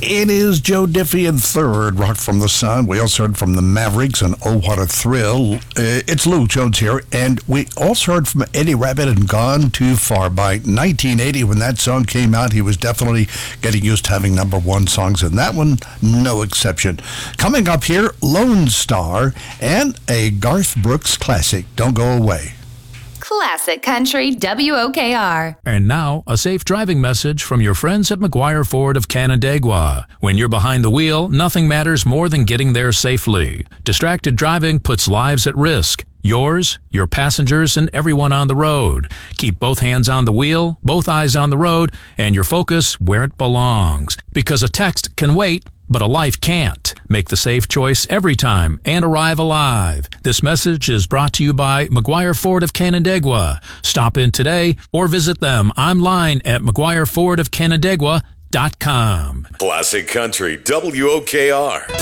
It is Joe Diffie in third, Rock from the Sun. We also heard from the Mavericks and Oh What a Thrill. It's Lou Jones here, and we also heard from Eddie Rabbitt and Gone Too Far. By 1980, when that song came out, he was definitely getting used to having number one songs, and that one, no exception. Coming up here, Lone Star and a Garth Brooks classic, Don't Go Away. Classic Country WOKR. And now, a safe driving message from your friends at McGuire Ford of Canandaigua. When you're behind the wheel, nothing matters more than getting there safely. Distracted driving puts lives at risk. Yours, your passengers, and everyone on the road. Keep both hands on the wheel, both eyes on the road, and your focus where it belongs. Because a text can wait, but a life can't. Make the safe choice every time and arrive alive. This message is brought to you by McGuire Ford of Canandaigua. Stop in today or visit them online at McGuireFordofCanandaigua.com. Classic Country WOKR.